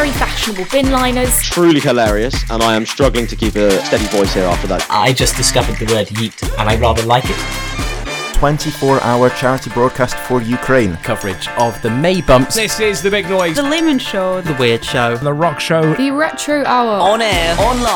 very fashionable bin liners. Truly hilarious, and I am struggling to keep a steady voice here after that. I just discovered the word yeet, and I rather like it. 24-hour charity broadcast for Ukraine. Coverage of the May bumps. This is The Big Noise. The Lemon Show. The Weird Show. The Rock Show. The Retro Hour. On air, online.